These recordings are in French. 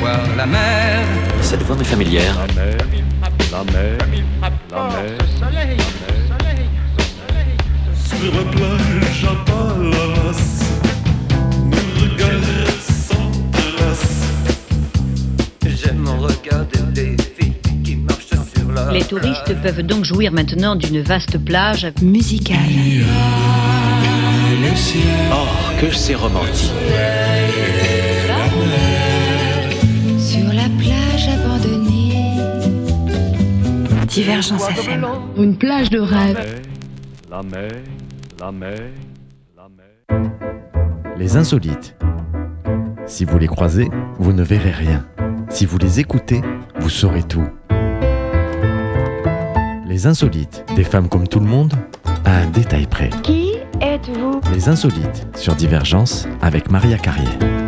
voir la mer. Cette voix m'est familière. La mer, la mer, la mer, Soleil, soleil, soleil. Sur la plage à Palas, nos regards s'entrelacent. J'aime regarder les filles qui marchent sur la Les touristes peuvent donc jouir maintenant d'une vaste plage musicale. Oh, que c'est romantique. Sur la plage abandonnée. Divergence FM. Une plage de rêve. la mer, la mer, la mer. Les insolites. Si vous les croisez, vous ne verrez rien. Si vous les écoutez, vous saurez tout. Les insolites, des femmes comme tout le monde, à un détail près. Qui êtes-vous ? Les insolites sur Divergence avec Maria Carrier.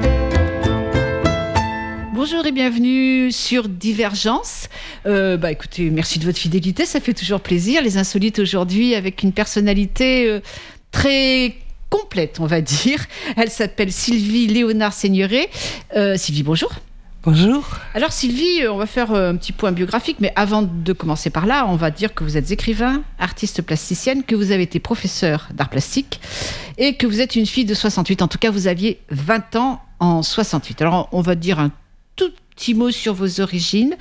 Bonjour et bienvenue sur Divergence. Écoutez, merci de votre fidélité, ça fait toujours plaisir. Les insolites aujourd'hui avec une personnalité très complète, on va dire. Elle s'appelle Sylvie Léonard-Seigneuré. Sylvie, bonjour. Bonjour. Alors Sylvie, on va faire un petit point biographique, mais avant de commencer par là, on va dire que vous êtes écrivain, artiste plasticienne, que vous avez été professeur d'art plastique et que vous êtes une fille de 68. En tout cas, vous aviez 20 ans en 68. Alors on va dire un tout petit mot sur vos origines,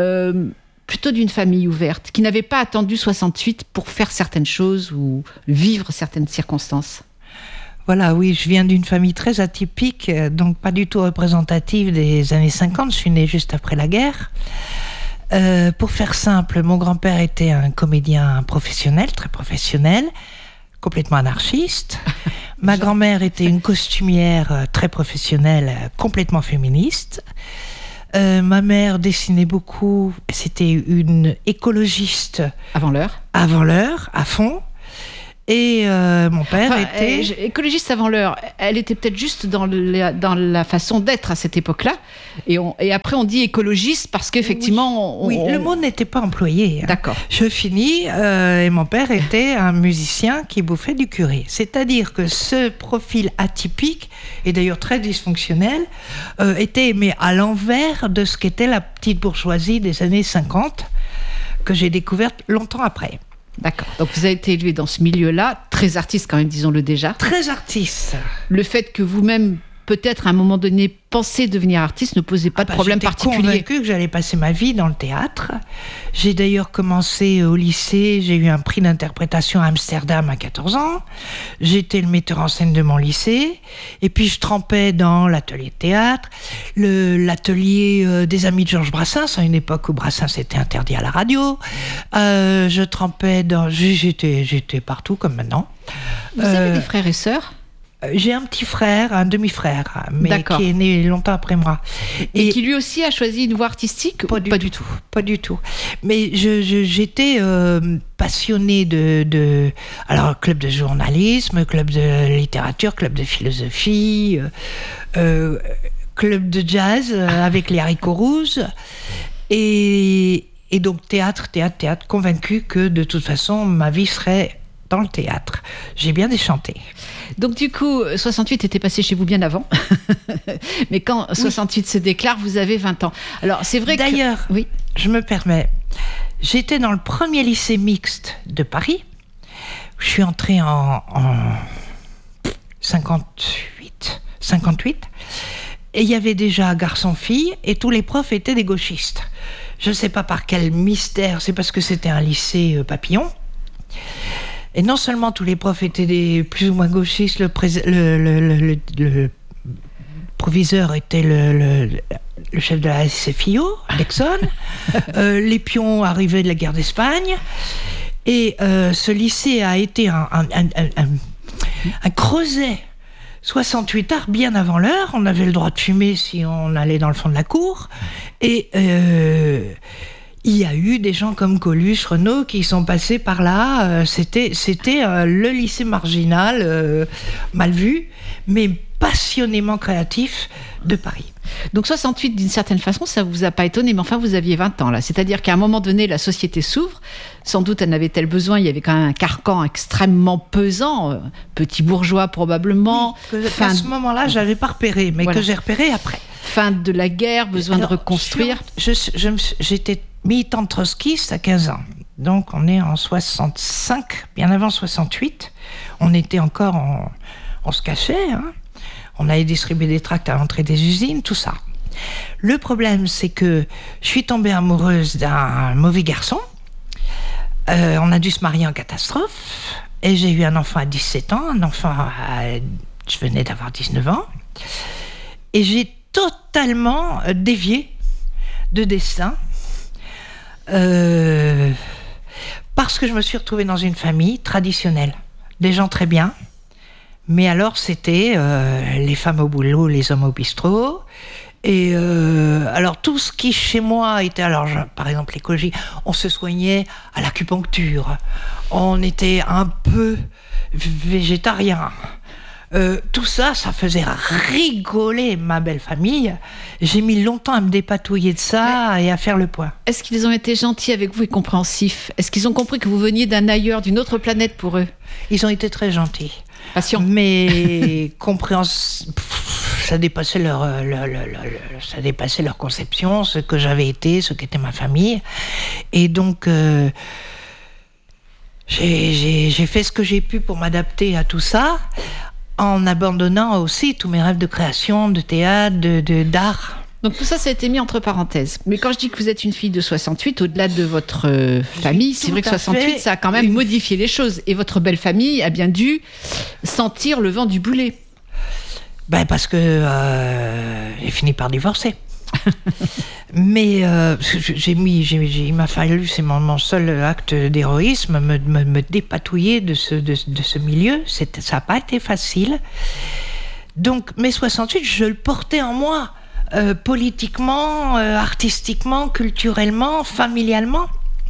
plutôt d'une famille ouverte, qui n'avait pas attendu 68 pour faire certaines choses ou vivre certaines circonstances. Voilà, oui, je viens d'une famille très atypique, donc pas du tout représentative des années 50. Je suis née juste après la guerre. Pour faire simple, mon grand-père était un comédien professionnel, très professionnel, complètement anarchiste. Ma grand-mère était une costumière très professionnelle, complètement féministe. Ma mère dessinait beaucoup, c'était une écologiste. Avant l'heure, à fond. Et mon père était... écologiste avant l'heure. Elle était peut-être juste dans la façon d'être à cette époque-là. Et après, on dit écologiste parce qu'effectivement... Oui, le mot n'était pas employé. Hein. D'accord. Je finis, et mon père était un musicien qui bouffait du curé. C'est-à-dire que ce profil atypique, et d'ailleurs très dysfonctionnel, était aimé à l'envers de ce qu'était la petite bourgeoisie des années 50, que j'ai découverte longtemps après. D'accord. Donc vous avez été élevé dans ce milieu-là, très artiste quand même, disons-le déjà. Très artiste. Le fait que vous-même, peut-être à un moment donné, pensez devenir artiste ne posait pas de problème particulier. J'étais convaincue que j'allais passer ma vie dans le théâtre. J'ai d'ailleurs commencé au lycée, j'ai eu un prix d'interprétation à Amsterdam à 14 ans. J'étais le metteur en scène de mon lycée. Et puis je trempais dans l'atelier de théâtre, l'atelier des amis de Georges Brassens, à une époque où Brassens était interdit à la radio. Je trempais dans... J'étais partout comme maintenant. Vous avez des frères et sœurs ? J'ai un petit frère, un demi-frère, mais D'accord. Qui est né longtemps après moi. Et qui lui aussi a choisi une voie artistique ? Pas du tout. Mais j'étais passionnée de... Alors, club de journalisme, club de littérature, club de philosophie, club de jazz avec les haricots rouges. Et donc, théâtre, convaincue que de toute façon, ma vie serait dans le théâtre. J'ai bien déchanté. Donc du coup, 68 était passé chez vous bien avant. Mais quand 68 se déclare, vous avez 20 ans. Alors c'est vrai D'ailleurs, oui. Je me permets, j'étais dans le premier lycée mixte de Paris. Je suis entrée en 58. Et il y avait déjà garçon-fille et tous les profs étaient des gauchistes. Je ne sais pas par quel mystère, c'est parce que c'était un lycée papillon. Et non seulement tous les profs étaient des plus ou moins gauchistes, le proviseur était le chef de la SFIO, Lexon. Les pions arrivaient de la guerre d'Espagne. Et ce lycée a été un creuset 68 arts bien avant l'heure. On avait le droit de fumer si on allait dans le fond de la cour. Et... il y a eu des gens comme Coluche, Renaud qui sont passés par là. C'était le lycée marginal, mal vu, mais passionnément créatif de Paris. Donc 68, d'une certaine façon, ça ne vous a pas étonné, mais enfin, vous aviez 20 ans là. C'est-à-dire qu'à un moment donné, la société s'ouvre. Sans doute, en avait-elle besoin. Il y avait quand même un carcan extrêmement pesant, petit bourgeois probablement. Oui, à ce moment-là, je n'avais pas repéré, mais voilà. Que j'ai repéré après. fin de la guerre, besoin de reconstruire. J'étais militante trotskiste à 15 ans. Donc on est en 65, bien avant 68. On était encore on se cachait, hein. On allait distribuer des tracts à l'entrée des usines, tout ça. Le problème, c'est que je suis tombée amoureuse d'un mauvais garçon. On a dû se marier en catastrophe. Et j'ai eu un enfant à 17 ans, je venais d'avoir 19 ans. Et j'ai totalement dévié de destin. Parce que je me suis retrouvée dans une famille traditionnelle. Des gens très bien. Mais alors, c'était les femmes au boulot, les hommes au bistrot. Et alors, tout ce qui, chez moi, était... Alors, par exemple, l'écologie, on se soignait à l'acupuncture. On était un peu végétarien. Tout ça, ça faisait rigoler ma belle famille. J'ai mis longtemps à me dépatouiller de ça et à faire le point. Est-ce qu'ils ont été gentils avec vous et compréhensifs ? Est-ce qu'ils ont compris que vous veniez d'un ailleurs, d'une autre planète pour eux ? Ils ont été très gentils. Patient. Mais ça dépassait leur conception, ce que j'avais été, ce qu'était ma famille. Et donc, j'ai fait ce que j'ai pu pour m'adapter à tout ça, en abandonnant aussi tous mes rêves de création, de théâtre, d'art. Donc tout ça, ça a été mis entre parenthèses. Mais quand je dis que vous êtes une fille de 68, au-delà de votre famille, c'est vrai que 68, ça a quand même modifié les choses. Et votre belle famille a bien dû sentir le vent du boulet. Ben parce que j'ai fini par divorcer. Mais il m'a fallu, c'est mon seul acte d'héroïsme, me dépatouiller de ce milieu. Ça n'a pas été facile. Donc mai 68, je le portais en moi. Politiquement, artistiquement, culturellement, familialement.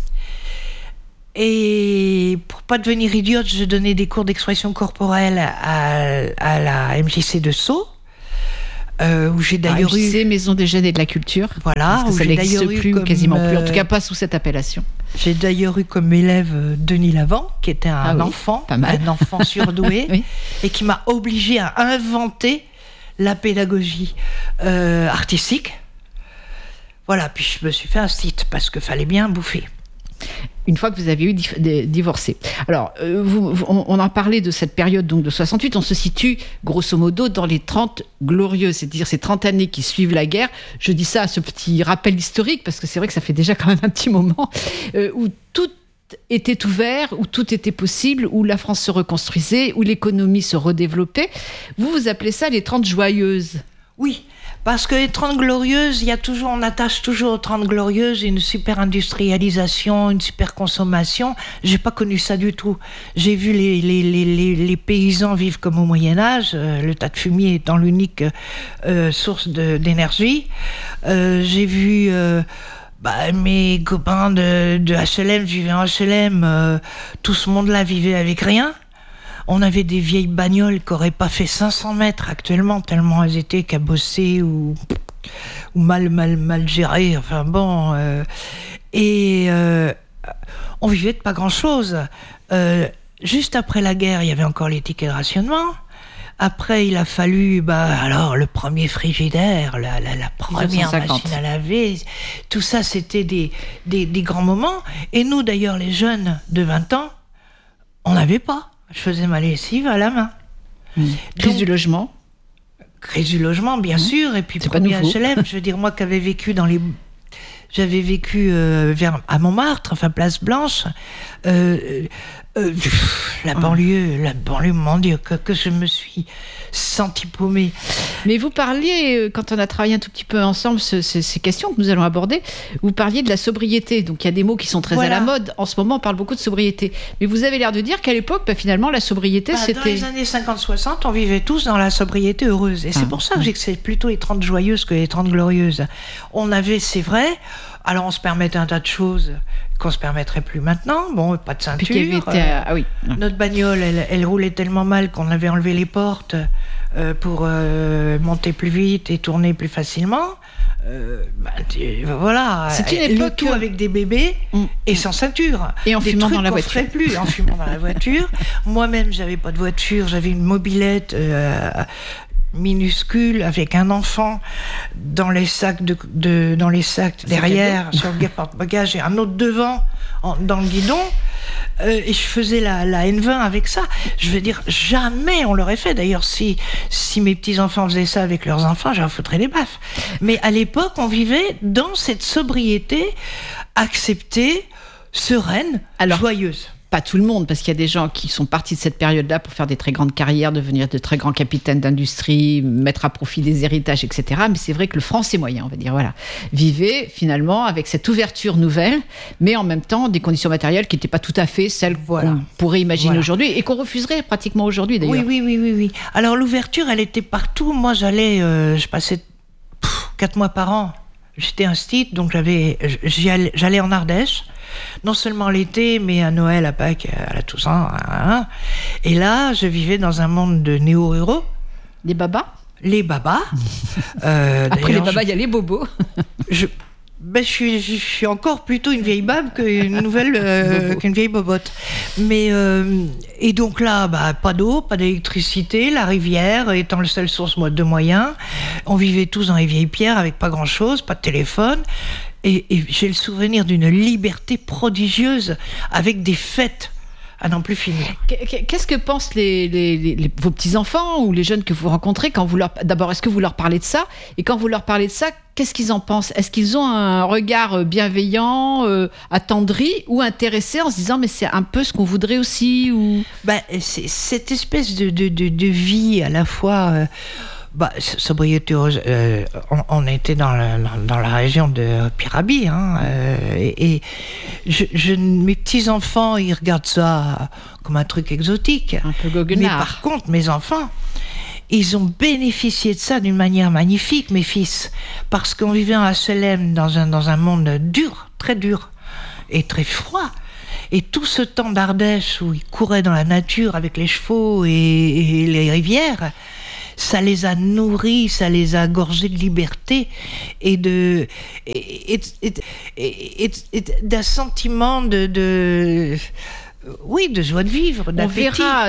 Et pour pas devenir idiote, je donnais des cours d'expression corporelle à la MJC de Sceaux, où j'ai d'ailleurs MJC, Maison des Jeunes et de la Culture. Voilà, parce que ça n'existe plus ou quasiment plus, en tout cas pas sous cette appellation. J'ai d'ailleurs eu comme élève Denis Lavant, qui était un enfant surdoué, oui. Et qui m'a obligée à inventer la pédagogie artistique. Voilà, puis je me suis fait un site parce qu'il fallait bien bouffer. Une fois que vous avez eu divorcé. Alors, on a parlé de cette période donc de 68, on se situe grosso modo dans les 30 glorieuses, c'est-à-dire ces 30 années qui suivent la guerre. Je dis ça à ce petit rappel historique, parce que c'est vrai que ça fait déjà quand même un petit moment, où tout était ouvert, où tout était possible, où la France se reconstruisait, où l'économie se redéveloppait. Vous appelez ça les 30 joyeuses. Oui, parce que les 30 glorieuses, on attache toujours aux 30 glorieuses une super industrialisation, une super consommation. J'ai pas connu ça du tout. J'ai vu les paysans vivre comme au Moyen-Âge, le tas de fumier étant l'unique source d'énergie. J'ai vu... mes copains de HLM vivaient en HLM, tout ce monde-là vivait avec rien. On avait des vieilles bagnoles qui n'auraient pas fait 500 mètres actuellement, tellement elles étaient cabossées ou mal gérées. Enfin bon, on vivait de pas grand-chose. Juste après la guerre, il y avait encore les tickets de rationnement. Après, il a fallu, le premier frigidaire, la première 1950. machine à laver, tout ça, c'était des grands moments. Et nous, d'ailleurs, les jeunes de 20 ans, on n'avait pas. Je faisais ma lessive à la main. Crise du logement. Crise du logement, bien sûr. Et puis, premier HLM, je veux dire, moi qui avais vécu j'avais vécu à Montmartre, enfin Place Blanche. La banlieue, mon Dieu, que je me suis sentie paumée. Mais vous parliez, quand on a travaillé un tout petit peu ensemble, ces questions que nous allons aborder, vous parliez de la sobriété. Donc il y a des mots qui sont très à la mode. En ce moment, on parle beaucoup de sobriété. Mais vous avez l'air de dire qu'à l'époque, finalement, la sobriété, c'était... Dans les années 50-60, on vivait tous dans la sobriété heureuse. Et c'est pour ça que j'ai que c'est plutôt les 30 joyeuses que les 30 glorieuses. On avait, c'est vrai... Alors on se permettait un tas de choses qu'on se permettrait plus maintenant. Bon, pas de ceinture. Notre bagnole, elle roulait tellement mal qu'on avait enlevé les portes pour monter plus vite et tourner plus facilement. Voilà. C'est une époque tout avec des bébés et sans ceinture. Et en fumant dans la voiture. Ferait plus en fumant dans la voiture. Moi-même, j'avais pas de voiture, j'avais une mobilette. minuscule avec un enfant dans les sacs dans les sacs derrière sur le porte-bagages et un autre devant dans le guidon, et je faisais la N20 avec ça. Je veux dire, jamais on l'aurait fait. D'ailleurs, si mes petits-enfants faisaient ça avec leurs enfants, je leur foutrais des baffes. Mais à l'époque, on vivait dans cette sobriété acceptée, sereine, joyeuse. Pas tout le monde, parce qu'il y a des gens qui sont partis de cette période-là pour faire des très grandes carrières, devenir de très grands capitaines d'industrie, mettre à profit des héritages, etc. Mais c'est vrai que le français moyen, on va dire, vivait finalement avec cette ouverture nouvelle, mais en même temps des conditions matérielles qui n'étaient pas tout à fait celles qu'on pourrait imaginer aujourd'hui et qu'on refuserait pratiquement aujourd'hui d'ailleurs. Oui. Alors l'ouverture, elle était partout. Moi, je passais 4 mois par an. J'étais instite, donc j'allais en Ardèche, non seulement l'été, mais à Noël, à Pâques, à la Toussaint. Et là, je vivais dans un monde de néo-ruraux. Les babas. Après les babas, il y a les bobos. Je suis encore plutôt une vieille babe qu'une vieille bobotte. Mais et donc là, pas d'eau, pas d'électricité, la rivière étant la seule source de moyens. On vivait tous dans les vieilles pierres avec pas grand-chose, pas de téléphone. Et j'ai le souvenir d'une liberté prodigieuse avec des fêtes à n'en plus finir. Qu'est-ce que pensent vos petits-enfants ou les jeunes que vous rencontrez quand d'abord, est-ce que vous leur parlez de ça? Et quand vous leur parlez de ça, qu'est-ce qu'ils en pensent? Est-ce qu'ils ont un regard bienveillant, attendri ou intéressé en se disant mais c'est un peu ce qu'on voudrait aussi ou... C'est cette espèce de vie à la fois... sobriété heureuse. On était dans la région de Pirabi, et mes petits-enfants, ils regardent ça comme un truc exotique. Un peu goguenard. Mais par contre, mes enfants, ils ont bénéficié de ça d'une manière magnifique, mes fils, parce qu'on vivait en HLM dans un monde dur, très dur, et très froid. Et tout ce temps d'Ardèche où ils couraient dans la nature avec les chevaux et les rivières, ça les a nourris, ça les a gorgés de liberté et d'un sentiment de joie de vivre, d'appétit. On verra